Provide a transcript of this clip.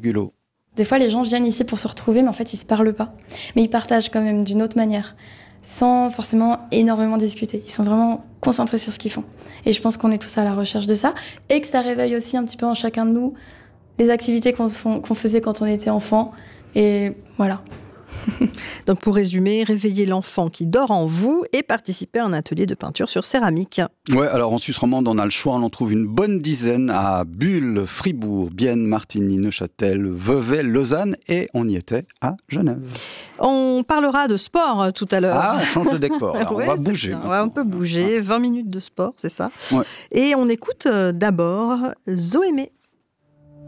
Argulot. Des fois, les gens viennent ici pour se retrouver, mais en fait, ils se parlent pas. Mais ils partagent quand même d'une autre manière, sans forcément énormément discuter. Ils sont vraiment concentrés sur ce qu'ils font. Et je pense qu'on est tous à la recherche de ça, et que ça réveille aussi un petit peu en chacun de nous les activités qu'on faisait quand on était enfant. Et voilà. Donc pour résumer, réveiller l'enfant qui dort en vous et participer à un atelier de peinture sur céramique. Ouais, alors en Suisse romande, on a le choix, on en trouve une bonne dizaine à Bulle, Fribourg, Bienne, Martigny, Neuchâtel, Vevey, Lausanne et on y était à Genève. On parlera de sport tout à l'heure. Ah, on change de décor, alors Ouais, on va bouger. On va un peu bouger, 20 minutes de sport, c'est ça. Ouais. Et on écoute d'abord Zoémé.